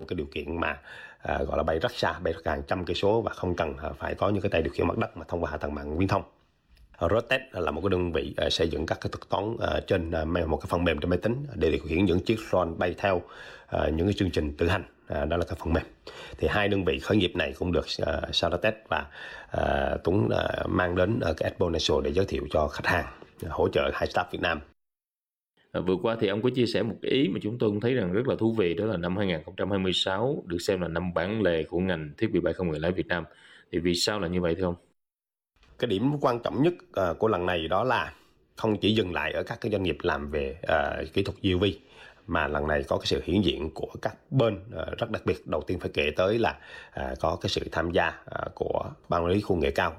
cái điều kiện mà gọi là bay rất xa, bay hàng trăm cây số và không cần phải có những cái tay điều khiển mặt đất mà thông qua hạ tầng mạng viễn thông. Rotet là một cái đơn vị xây dựng các cái thuật toán trên một cái phần mềm trên máy tính để điều khiển những chiếc drone bay theo những cái chương trình tự hành. Đó là cái phần mềm. Thì hai đơn vị khởi nghiệp này cũng được Saratech và Tuấn mang đến cái Exponential để giới thiệu cho khách hàng, hỗ trợ hai startup Việt Nam. Vừa qua thì ông có chia sẻ một cái ý mà chúng tôi cũng thấy rằng rất là thú vị, đó là năm 2026 được xem là năm bản lề của ngành thiết bị bay không người lái Việt Nam. Thì vì sao là như vậy thưa ông? Cái điểm quan trọng nhất của lần này đó là không chỉ dừng lại ở các cái doanh nghiệp làm về kỹ thuật UAV, mà lần này có cái sự hiện diện của các bên rất đặc biệt. Đầu tiên phải kể tới là có cái sự tham gia của ban quản lý khu công nghệ cao